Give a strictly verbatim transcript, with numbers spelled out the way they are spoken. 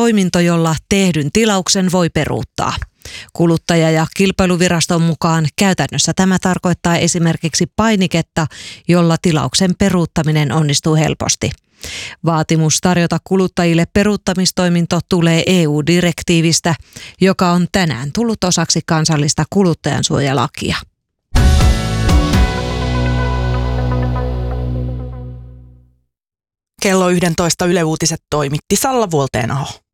toiminto, jolla tehdyn tilauksen voi peruuttaa. Kuluttaja- ja kilpailuviraston mukaan käytännössä tämä tarkoittaa esimerkiksi painiketta, jolla tilauksen peruuttaminen onnistuu helposti. Vaatimus tarjota kuluttajille peruuttamistoiminto tulee E U-direktiivistä, joka on tänään tullut osaksi kansallista kuluttajansuojalakia. Kello yksitoista Yle Uutiset toimitti Salla Vuolteenaho.